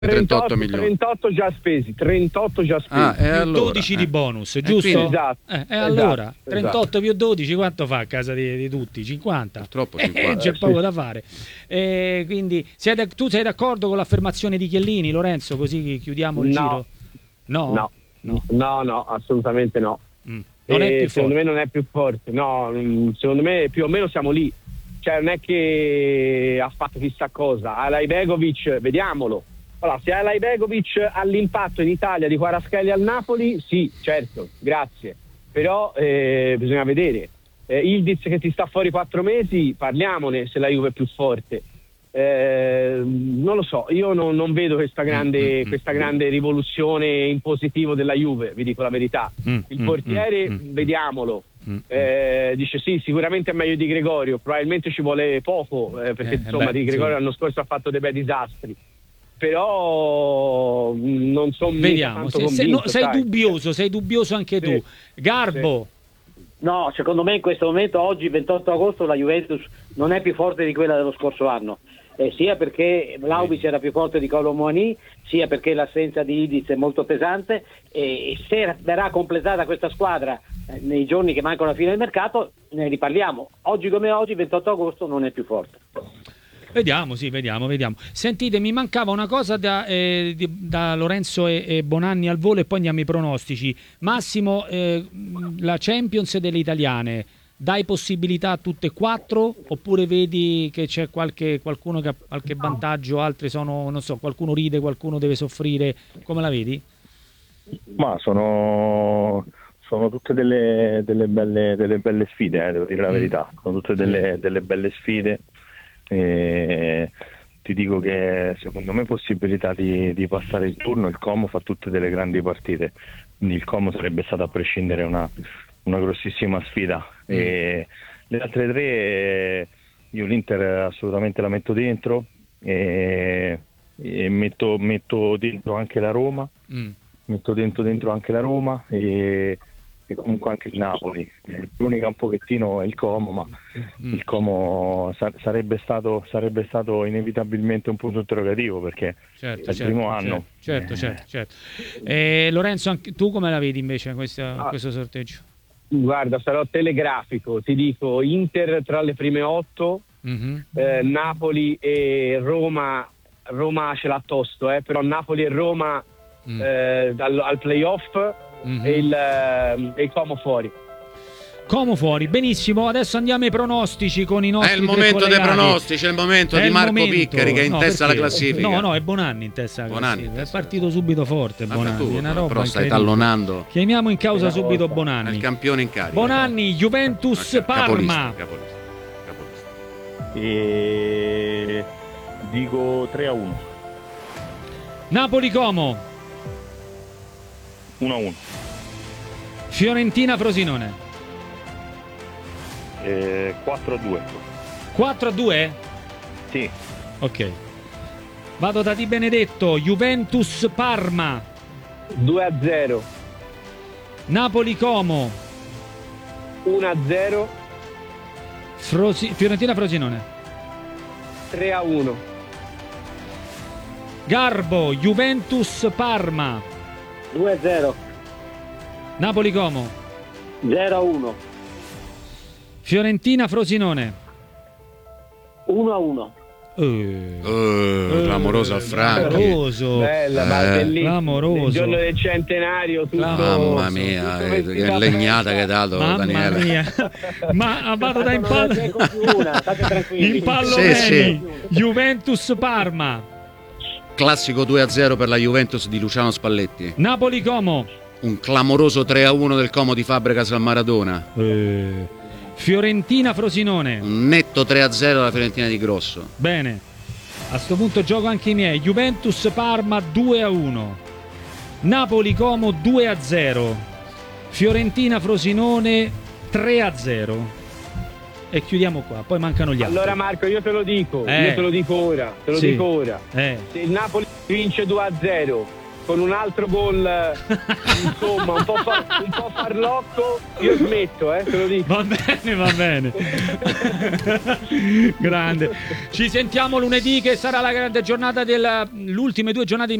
38 milioni. 38 già spesi, 38 già spesi. Allora, 12 di bonus, giusto? Quindi, esatto, allora, esatto, 38 più 12 quanto fa a casa di tutti? 50. Purtroppo 50. C'è poco da fare. Quindi tu sei d'accordo con l'affermazione di Chiellini, Lorenzo? Così chiudiamo il giro? No, assolutamente no. Non è più secondo forte. me non è più forte. No, secondo me più o meno siamo lì. Cioè non è che ha fatto chissà cosa. Alajbegovic, vediamolo. Allora, se Alajbegovic ha l'impatto in Italia di Kvaratskhelia al Napoli, sì, certo, grazie. Però bisogna vedere. Ildiz che ti sta fuori 4 mesi, parliamone se la Juve è più forte. Non lo so, io non vedo questa grande rivoluzione in positivo della Juve, vi dico la verità. Il portiere, vediamolo. Dice sì, sicuramente è meglio di Gregorio, probabilmente ci vuole poco, perché insomma di Gregorio l'anno scorso ha fatto dei bei disastri. Però non sono vediamo, tanto convinto, sei dubbioso anche tu. Garbo. No, secondo me in questo momento, oggi 28 agosto, la Juventus non è più forte di quella dello scorso anno, sia perché Vlahovic era più forte di Kolo Muani, sia perché l'assenza di Ildiz è molto pesante, e se verrà completata questa squadra nei giorni che mancano alla fine del mercato ne riparliamo. Oggi come oggi, 28 agosto, non è più forte. Vediamo. Sentite, mi mancava una cosa da Lorenzo e Bonanni al volo, e poi andiamo ai pronostici. Massimo, la Champions delle italiane, dai possibilità a tutte e 4, oppure vedi che c'è qualcuno che ha qualche vantaggio, altri sono, non so, qualcuno ride, qualcuno deve soffrire, come la vedi? Ma sono tutte delle belle sfide, devo dire la verità, sono tutte delle belle sfide. Ti dico che secondo me possibilità di passare il turno, il Como fa tutte delle grandi partite, quindi il Como sarebbe stata a prescindere una grossissima sfida, e le altre 3 io l'Inter assolutamente la metto dentro, e metto dentro anche la Roma, metto dentro anche la Roma, e comunque anche il Napoli. L'unica un pochettino è il Como, ma il Como sarebbe stato inevitabilmente un punto interrogativo, perché è il primo anno. Certo. Lorenzo, anche tu come la vedi invece questo sorteggio? Guarda, sarò telegrafico, ti dico Inter tra le prime 8, Napoli e Roma ce l'ha tosto, però Napoli e Roma al playoff, e il Como fuori. Como fuori, benissimo. Adesso andiamo ai pronostici con i nostri. È il momento dei pronostici, è il momento di Marco Piccari, che è in testa alla classifica. No, è Bonanni in testa alla classifica. È partito subito forte Bonanni. È una roba però stai tallonando. Chiamiamo in causa subito Bonanni. È il campione in carica. Bonanni, Juventus Parma. Capolista. E dico 3-1. Napoli Como. 1-1. Fiorentina Frosinone. 4-2. 4-2? Sì. Ok. Vado da Di Benedetto. Juventus Parma. 2-0. Napoli Como. 1-0. Fiorentina Frosinone. 3-1. Garbo, Juventus Parma. 2-0. Napoli Como. 0-1. Fiorentina Frosinone. 1-1. Clamoroso al Franchi. Clamoroso. Bella, bellissima. Clamoroso. Il giorno del centenario, tutto. Mamma mia, che legnata che hai dato, Daniele. Mamma mia. Ma vado da impallo. State tranquilli. Impallo Sì. Juventus Parma. Classico 2-0 per la Juventus di Luciano Spalletti. Napoli Como. Un clamoroso 3-1 del Como di Fabregas al Maradona. Fiorentina Frosinone. Un netto 3-0 della Fiorentina di Grosso. Bene. A sto punto gioco anche i miei. Juventus Parma 2-1. Napoli Como 2-0. Fiorentina Frosinone 3-0. E chiudiamo qua, poi mancano gli altri. Allora Marco, io te lo dico ora. Se il Napoli vince 2-0 con un altro gol insomma un po' farlocco, io smetto, te lo dico. Va bene. Grande. Ci sentiamo lunedì, che sarà la grande giornata le ultime 2 giornate di